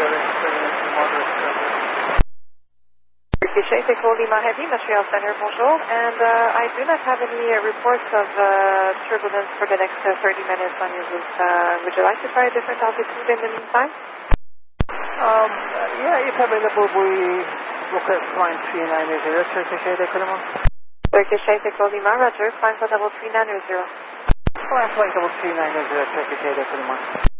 Turkish Echo Lima Heavy, Montreal Center, bonjour. And I do not have any reports of turbulence for the next 30 minutes on your route. Would you like to try a different altitude in the meantime? Yeah, if available, we look at flying 390, Turkish Echo Lima. Turkish Echo Lima, roger, flying for double 3900. Flying double 390, Turkish Echo Lima.